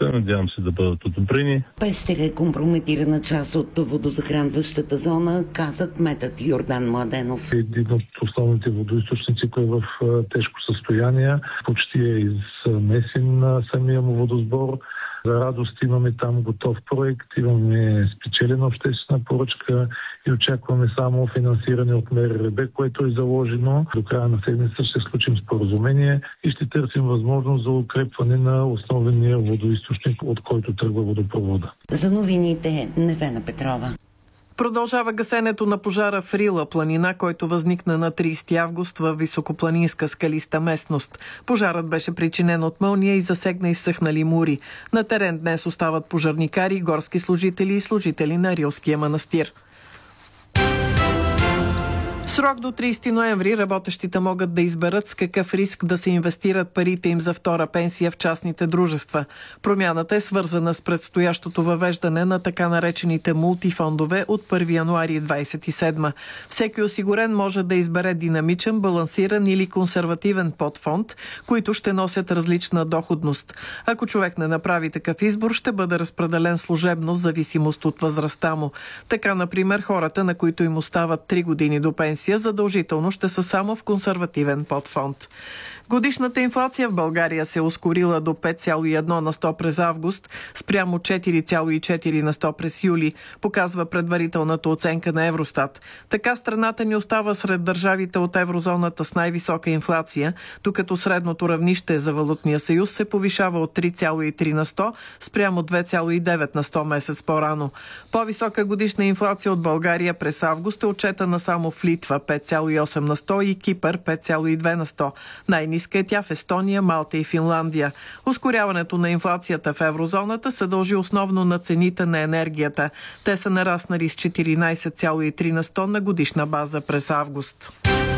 Надявам се да бъдат одобрени. Пещера е компрометирана част от водозахранващата зона, каза кметът Йордан Младенов. Един от основните водоизточници, който е в тежко състояние, почти е изнесен на самия му водосбор. За радост имаме там готов проект, имаме спечелена обществена поръчка и очакваме само финансиране от МРРБ, което е заложено. До края на седмица ще случим споразумение и ще търсим възможност за укрепване на основния водоизточник, от който тръгва водопровода. За новините Невена Петрова. Продължава гасенето на пожара в Рила планина, който възникна на 30 август в високопланинска скалиста местност. Пожарът беше причинен от мълния и засегна изсъхнали мури. На терен днес остават пожарникари, горски служители и служители на Рилския манастир. В срок до 30 ноември работещите могат да изберат с какъв риск да се инвестират парите им за втора пенсия в частните дружества. Промяната е свързана с предстоящото въвеждане на така наречените мултифондове от 1 януари 2027. Всеки осигурен може да избере динамичен, балансиран или консервативен подфонд, които ще носят различна доходност. Ако човек не направи такъв избор, ще бъде разпределен служебно в зависимост от възрастта му. Така, например, хората, на които им остават 3 години до пенсия, задължително ще са само в консервативен подфонд. Годишната инфлация в България се ускорила до 5,1 на 100 през август, спрямо 4,4 на 100 през юли, показва предварителната оценка на Евростат. Така страната ни остава сред държавите от еврозоната с най-висока инфлация, докато средното равнище за валутния съюз се повишава от 3,3 на 100 спрямо 2,9 на 100 месец по-рано. По-висока годишна инфлация от България през август е отчетана само в Литва 5,8 на 100 и Кипър 5,2 на 100. Най-ниска е тя в Естония, Малта и Финландия. Ускоряването на инфлацията в еврозоната се дължи основно на цените на енергията. Те са нараснали с 14,3 на 100 на годишна база през август.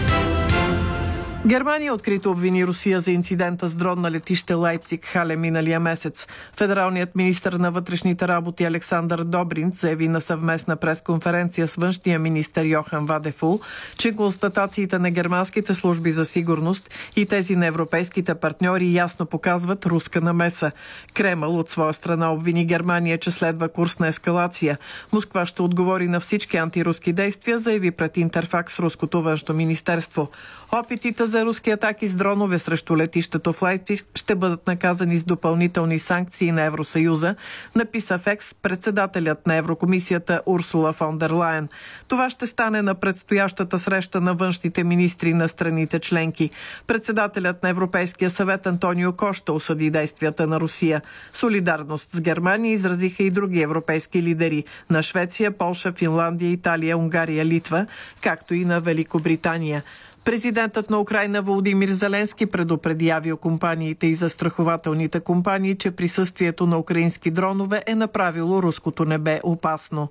Германия открито обвини Русия за инцидента с дрон на летище Лайпциг-Хале миналия месец. Федералният министър на вътрешните работи Александър Добринц заяви на съвместна пресконференция с външния министър Йохан Вадефул, че констатациите на германските служби за сигурност и тези на европейските партньори ясно показват руска намеса. Кремъл от своя страна обвини Германия, че следва курс на ескалация. Москва ще отговори на всички антируски действия, заяви пред Интерфакс руското външно министерство. Опитите за руски атаки с дронове срещу летището в Лайпциг ще бъдат наказани с допълнителни санкции на Евросъюза, написа в Екс председателят на Еврокомисията Урсула фон дер Лайен. Това ще стане на предстоящата среща на външните министри на страните членки. Председателят на Европейския съвет Антонио Кошта осъди действията на Русия. Солидарност с Германия изразиха и други европейски лидери на Швеция, Полша, Финландия, Италия, Унгария, Литва, както и на Великобритания. Президентът на Украйна Володимир Зеленски предупреди авиокомпаниите и застрахователните компании, че присъствието на украински дронове е направило руското небе опасно.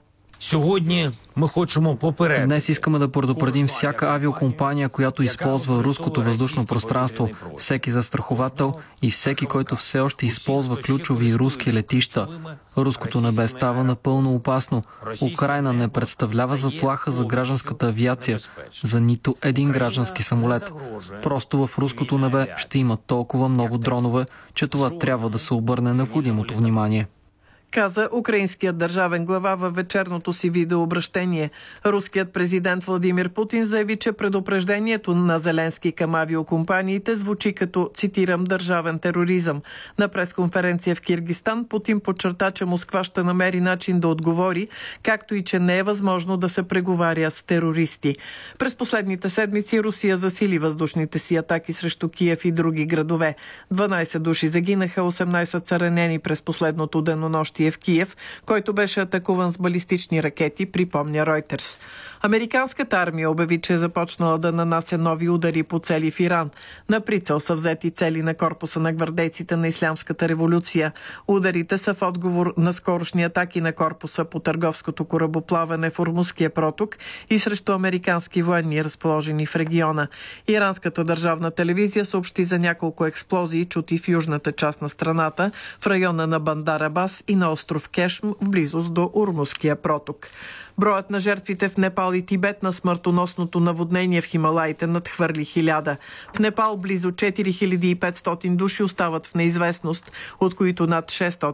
Днес искаме да предупредим всяка авиокомпания, която използва руското въздушно пространство, всеки застраховател и всеки, който все още използва ключови руски летища. Руското небе става напълно опасно. Украйна не представлява заплаха за гражданската авиация, за нито един граждански самолет. Просто в руското небе ще има толкова много дронове, че това трябва да се обърне необходимото внимание, каза украинският държавен глава във вечерното си видеообращение. Руският президент Владимир Путин заяви, че предупреждението на Зеленски към авиокомпаниите звучи като, цитирам, държавен тероризъм. На пресконференция в Киргизстан Путин подчерта, че Москва ще намери начин да отговори, както и че не е възможно да се преговаря с терористи. През последните седмици Русия засили въздушните си атаки срещу Киев и други градове. 12 души загинаха, 18 са ранени през последното денонощие в Киев, който беше атакуван с балистични ракети, припомня Ройтерс. Американската армия обяви, че е започнала да нанася нови удари по цели в Иран. На прицел са взети цели на корпуса на гвардейците на Ислямската революция. Ударите са в отговор на скорошни атаки на корпуса по търговското корабоплаване в Ормузския проток и срещу американски военни, разположени в региона. Иранската държавна телевизия съобщи за няколко експлозии, чути в южната част на страната, в района на Бандар Абас и на остров Кешм, в близост до Ормузския проток. Броят на жертвите в Непал и Тибет на смъртоносното наводнение в Хималаите надхвърли 1000. В Непал близо 4500 души остават в неизвестност, от които над 600